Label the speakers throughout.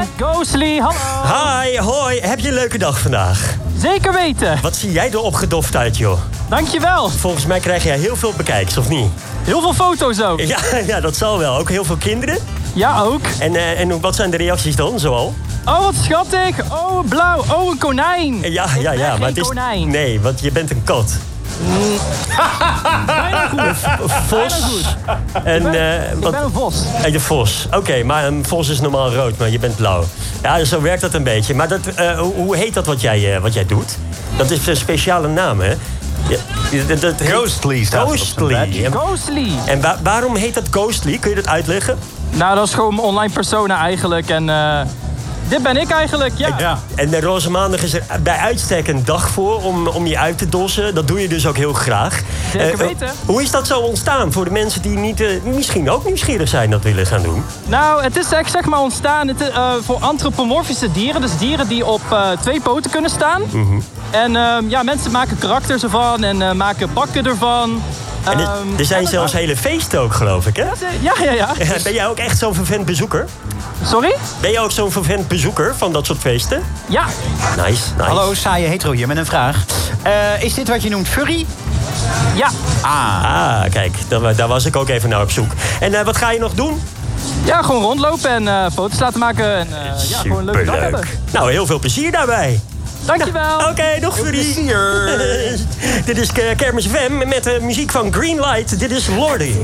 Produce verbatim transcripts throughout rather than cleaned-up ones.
Speaker 1: Ghostly, hallo.
Speaker 2: Hi, hoi. Heb je een leuke dag vandaag?
Speaker 1: Zeker weten.
Speaker 2: Wat zie jij er opgedoft uit, joh?
Speaker 1: Dankjewel.
Speaker 2: Volgens mij krijg jij heel veel bekijks, of niet?
Speaker 1: Heel veel foto's ook.
Speaker 2: Ja, ja, dat zal wel. Ook heel veel kinderen?
Speaker 1: Ja, ook.
Speaker 2: En, uh, en wat zijn de reacties dan, zoal?
Speaker 1: Oh, wat schattig. Oh, blauw. Oh, een konijn.
Speaker 2: Ja, ja, ja. Maar het is...
Speaker 1: konijn.
Speaker 2: Nee, want je bent een kat.
Speaker 1: Mm. Bijna goed.
Speaker 2: Vos.
Speaker 1: Bijna goed.
Speaker 2: En,
Speaker 1: ik, ben,
Speaker 2: uh,
Speaker 1: ik
Speaker 2: wat...
Speaker 1: ben een vos.
Speaker 2: Uh, de vos. Oké, okay, maar een vos is normaal rood, maar je bent blauw. Ja, zo werkt dat een beetje. Maar dat, uh, hoe heet dat wat jij, uh, wat jij doet? Dat is een speciale naam, hè? Ja, dat, dat heet...
Speaker 3: Ghostly staat
Speaker 2: Ghostly.
Speaker 1: En, Ghostly.
Speaker 2: En wa- waarom heet dat Ghostly? Kun je dat uitleggen?
Speaker 1: Nou, dat is gewoon mijn online persona eigenlijk. En uh, dit ben ik eigenlijk, ja.
Speaker 3: ja.
Speaker 2: En de Roze Maandag is er bij uitstek een dag voor om, om je uit te dossen. Dat doe je dus ook heel graag.
Speaker 1: Zeker
Speaker 2: uh,
Speaker 1: weten.
Speaker 2: Hoe is dat zo ontstaan voor de mensen die niet, uh, misschien ook nieuwsgierig zijn dat willen gaan doen?
Speaker 1: Nou, het is echt zeg maar ontstaan het, uh, voor antropomorfische dieren. Dus dieren die op uh, twee poten kunnen staan.
Speaker 2: Mm-hmm.
Speaker 1: En uh, ja, mensen maken karakters ervan en uh, maken bakken ervan.
Speaker 2: En er, er zijn
Speaker 1: um,
Speaker 2: zelfs hele feesten ook, geloof ik, hè?
Speaker 1: Ja, ja, ja.
Speaker 2: Ben jij ook echt zo'n vervent bezoeker?
Speaker 1: Sorry?
Speaker 2: Ben jij ook zo'n vervent bezoeker van dat soort feesten?
Speaker 1: Ja.
Speaker 2: Nice, nice.
Speaker 3: Hallo, saaie hetero hier met een vraag. Uh, is dit wat je noemt furry?
Speaker 1: Ja.
Speaker 2: Ah, ah kijk, daar, daar was ik ook even naar op zoek. En uh, wat ga je nog doen?
Speaker 1: Ja, gewoon rondlopen en uh, foto's laten maken. En uh, ja, gewoon een leuke dag hebben.
Speaker 2: Nou, heel veel plezier daarbij.
Speaker 1: Dankjewel.
Speaker 2: Oké, okay, nog voor Dit is Kermis F M met de muziek van Greenlight. Dit is Lordy.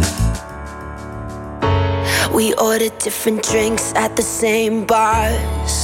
Speaker 4: We ordered different drinks at the same bars.